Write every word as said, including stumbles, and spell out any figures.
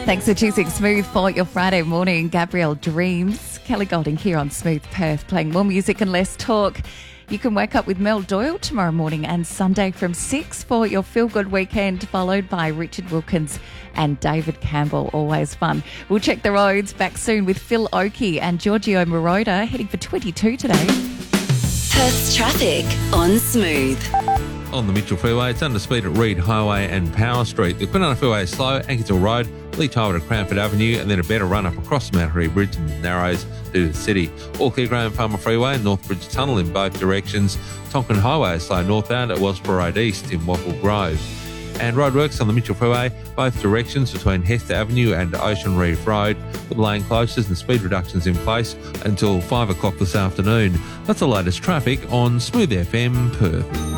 Thanks for choosing Smooth for your Friday morning. Gabrielle Dreams. Kelly Golding here on Smooth Perth, playing more music and less talk. You can wake up with Mel Doyle tomorrow morning and Sunday from six for your feel-good weekend, followed by Richard Wilkins and David Campbell. Always fun. We'll check the roads back soon with Phil Oakey and Giorgio Moroder, heading for twenty-two today. Perth's traffic on Smooth. On the Mitchell Freeway, it's under speed at Reed Highway and Power Street. The Quinana Freeway is slow, Ankersville Road, Lee Tyler to Cranford Avenue, and then a better run-up across the Mount Harry Bridge and Narrows to the city. All clear Graham Farmer Freeway and Northbridge Tunnel in both directions. Tonkin Highway is slow northbound at Wellsborough Road East in Wattle Grove. And roadworks on the Mitchell Freeway, both directions between Hester Avenue and Ocean Reef Road, with lane closures and speed reductions in place until five o'clock this afternoon. That's the latest traffic on Smooth F M Perth.